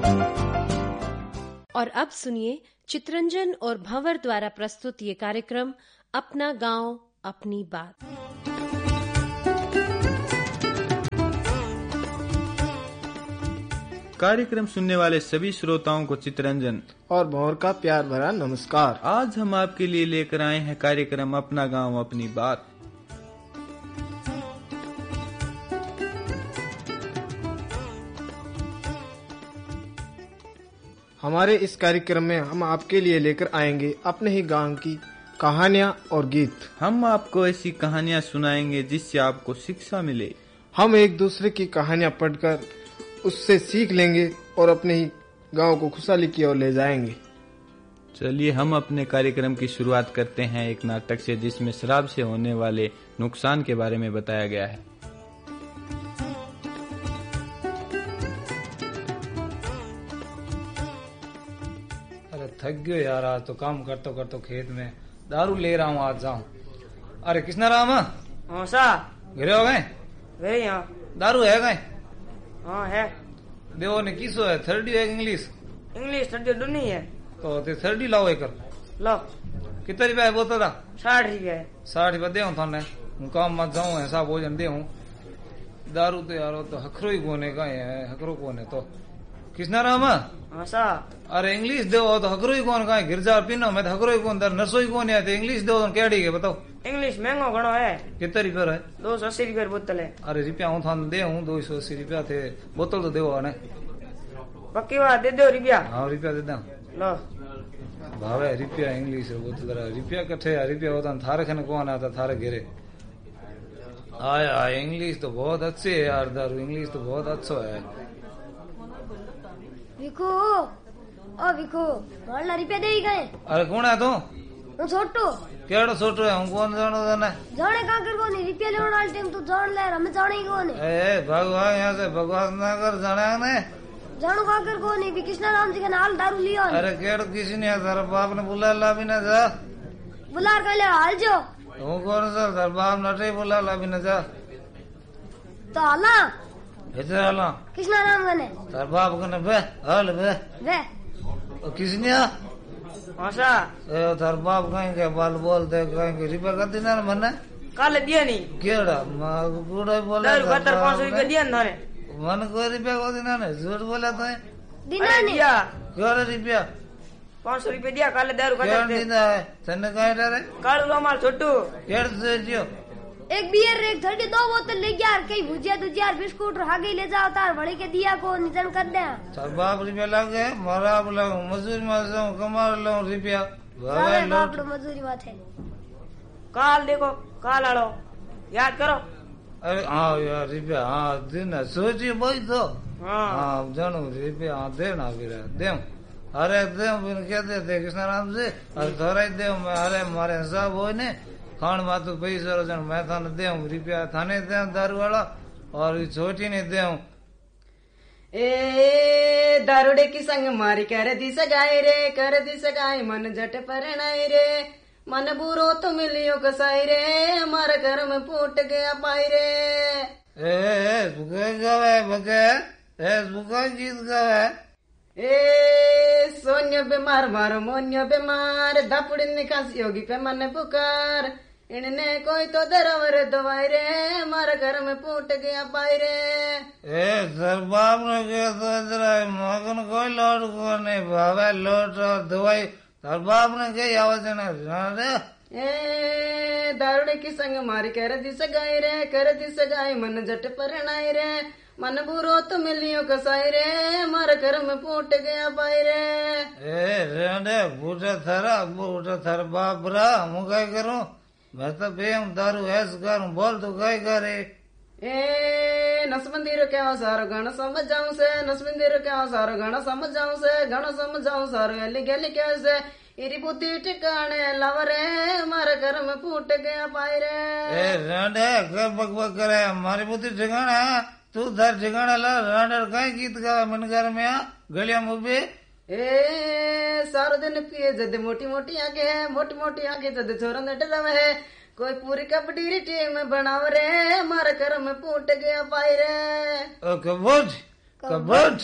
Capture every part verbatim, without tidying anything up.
और अब सुनिए चित्रंजन और भंवर द्वारा प्रस्तुत ये कार्यक्रम अपना गांव अपनी बात। कार्यक्रम सुनने वाले सभी श्रोताओं को चित्रंजन और भंवर का प्यार भरा नमस्कार। आज हम आपके लिए लेकर आए हैं कार्यक्रम अपना गांव अपनी बात। हमारे इस कार्यक्रम में हम आपके लिए लेकर आएंगे अपने ही गांव की कहानियां और गीत। हम आपको ऐसी कहानियां सुनाएंगे जिससे आपको शिक्षा मिले। हम एक दूसरे की कहानियां पढ़कर उससे सीख लेंगे और अपने ही गांव को खुशहाली की ओर ले जाएंगे। चलिए हम अपने कार्यक्रम की शुरुआत करते हैं एक नाटक से जिसमें शराब से होने वाले नुकसान के बारे में बताया गया है। थक गयो यार, आज तो काम करते करते खेत में दारू ले रहा हूँ, आज जाऊँ। अरे कृष्णा राम हाँ सा घरे हो गए? गए यहाँ दारू है गए? हाँ है। देवो ने किसो है, थर्डी है इंग्लिश? इंग्लिश थर्डी डूनी है तो ते थर्डी लाओ एक लो। कितना रुपया है बोतल का? साठ रुपया साठ रुपया दे थाने, हूँ काम मत जाऊँ ऐसा भोजन दे हूँ। दारू तो यार तो हखरो ही कोने का है, हखरो कोने तो कृष्णा राम हाँ सा। अरे इंग्लिश दो तो हकरो ही कौन का गिरजा पीनो मैं तो हकरो ही कौन दर नरसो ही कौन है तो इंग्लिश दो तो क्या है बताओ। इंग्लिश महंगा घणो है। कितना रुपया है? दो सौ अस्सी रुपया बोतल है। अरे रुपया हूँ थाने दे हूँ दो सौ अस्सी रुपया थे, बोतल तो देव ने पक्की बात दे दो रुपया। हाँ रुपया दे दो लो भाव है रुपया इंग्लिश बोतल रुपया कट्ठे रुपया होता थारे खने कौन आता थारे घेरे आया। इंग्लिश तो बहुत अच्छे है यार, दारू इंग्लिश तो बहुत अच्छा है। विको ओ विको मारला रुपया दे गए। अरे कौन है तू? हूं छोटू। केड़ो छोटू है? हूं कौन जानो तने? जाने का कर कोनी रुपया लेने वाला टाइम तू जान ले, हमें जाने ही कोनी। ए भगवान यहां से बकवास ना कर, जाने ने जानो का कर कोनी भी कृष्णा राम जी का नाल दारू लियो। अरे केड़ो किसी ने तेरा बाप ने बुला ला भी ना जा। बुला कर ले हाल जो हूं कौन सा तेरा बाप नटे बुला ला भी ना जा तो हाला इधर हाला कृष्णा राम गने तेरा बाप कने बे हाल बे वे ओ किसने आशा ए तेरा बाप कहीं के बाल बोलते कहीं के रुपया का दिन मने कल दिया नहीं केड़ा मा गुड़ा बोला दारू खातर पाँच सौ रुपया दिया ना रे मन कोई रुपया को दिन ने झूठ बोला तो दिना नहीं दिया। केड़ा रुपया? पाँच सौ रुपया दिया कल दारू खातर केड़ा दिन है तने कहीं डरे काल रोमाल छोटू केड़ से जियो एक बियर एक थर्टी दो बोतल ले गया कई भुजिया दुजिया बिस्कुट आगे ले जाओ तार बड़े के दिया को निजन कर दे। सर बाप रुपया लग गए मारा बोला मजदूरी में जाऊं कमा लो रुपया सारे बाप मजदूरी में थे। काल देखो काल आलो याद करो। अरे हाँ यार रुपया हाँ दिन सोचिए भाई तो हाँ हाँ जानू रुपया हाँ देना फिर दे अरे दे फिर क्या देते कृष्णा राम से अरे थोड़ा ही दे मैं अरे मारे हिसाब हो ने खान मातू पैसा रोजन मैं थाने दे रुपया थाने दे दारू वाला और छोटी ने दे। ए दारूडे की संग मारी कर दी सगाई रे कर दी सगाई मन जट परनाई रे मन बुरो तो मिलियो कसाई रे हमारे घर में फूट गया पाई रे। ए बुके गावे बुके ए बुका गीत गावे ए सोन्य बीमार मारो मोन्य बीमार दापुड़ी निकासी होगी पे मन पुकार इनने कोई तो दरवर दवाई रे हमारे घर में फूट गया पाई रे। ए सर बाप ने कहा तो जरा मगन कोई लौट को नहीं भावे लौट दवाई सर बाप ने कही आवाज रे ए दारूडे की संग मारी कर दी सगाई रे कर दी सगाई मन जट परनाई रे मन बुरो तो मिलियो कसाई रे हमारे घर में फूट गया पाई रे। ए रेंडे बूढ़ा थरा बूढ़ा थर बाप रा हूँ क्या करूँ मैं तो बेम दारू ऐस करूँ बोल तो क्या करे। ए नसबंदी रो क्या सारो गाना समझ जाऊं से नसबंदी रो क्या सारो गाना समझ जाऊं से गाना समझ जाऊं सारो गली गली कैसे इरी बुद्धि ठिकाने लवरे हमारे घर में फूट गया पाई रे। ए रेंडे क्या बकबक करे हमारी बुद्धि ठिकाना तू धर ठिकाना ला रेंडे कहीं गीत गा मन घर में आ गलिया मुबे ए सारो दिन पिए जद मोटी मोटी आगे है मोटी मोटी आगे जद छोरा न डरावे है कोई पूरी कबड्डी टीम बनाव रे हमारे घर में फूट गया पाई रे। ओ कबड्डी कबड्डी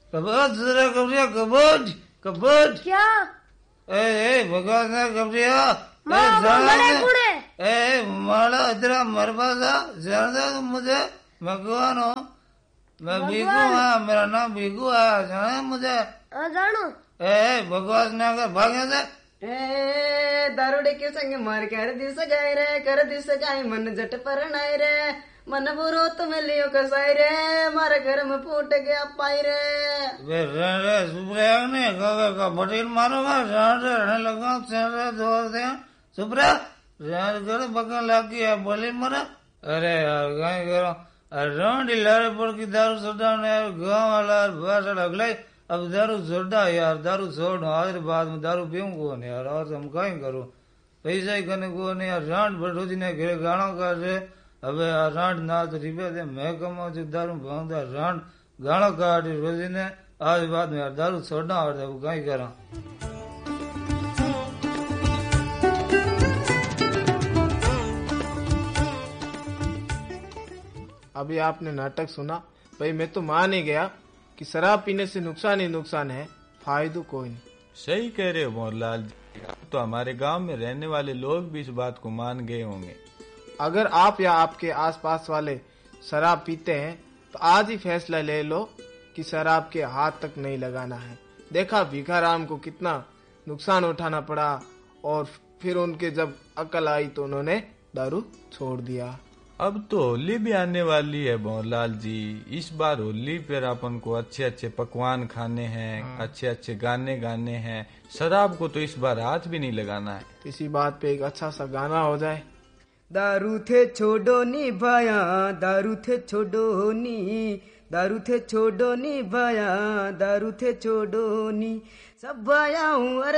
कबूत जरा कबरिया कबूत कबूत क्या ए ए भगवान ने कबरिया माँ, माँ, बड़े बूढ़े। ए माला इधर मरबाजा जानता तुम मुझे मैं कौन हूँ मैं भीगू हाँ मेरा नाम भीगू है जाना मुझे हाँ जानो ए भगवान ने अगर भागे से ए दारूडे के संग मार कर दिस गाय रे कर दिस गाय मन जट पर नाय रे मन बुरो तुम लियो कसाई रे मारे घर में फूट गया पाई रे वे रे सुब्रया ने का का बटेल मारोगा जान रे रहने लगा से जोर दे सुब्रया जान कर बगल लगी है बोले मरा अरे यार गाय करो अराउंड लारे पर की दारू सोडा ने गांव वाला भाषा लगलाई अब दारू छोड़ा यार दारू छोड़ आज बाद में दारू पीऊं को नहीं यार और हम कहीं करूं पैसा ही करने को नहीं यार रांड बटो जी ने घेरे गाना कर रहे अबे यार रांड ना तो रिपे दे मैं कमाऊं जो दारू भांगदा रांड गाना काट रोजी ने आज बाद में यार दारू छोड़ना और अब कहीं करा अभी आपने नाटक सुना, भाई मैं तो मान ही गया कि शराब पीने से नुकसान ही नुकसान है, फायदा कोई नहीं। सही कह रहे हो मोहनलाल जी, तो हमारे गांव में रहने वाले लोग भी इस बात को मान गए होंगे। अगर आप या आपके आसपास वाले शराब पीते हैं तो आज ही फैसला ले लो कि शराब के हाथ तक नहीं लगाना है। देखा भिखाराम को कितना नुकसान उठाना पड़ा और फिर उनके जब अकल आई तो उन्होंने दारू छोड़ दिया। अब तो होली भी आने वाली है मोहनलाल जी, इस बार होली पर अपन को अच्छे अच्छे पकवान खाने हैं, अच्छे अच्छे गाने गाने हैं, शराब को तो इस बार हाथ भी नहीं लगाना है। इसी बात पे एक अच्छा सा गाना हो जाए। दारू थे छोड़ो नी भाया दारू थे छोड़ो नी दारू थे छोड़ो नी भाया दारू थे छोड़ो नी सब भाया हूँ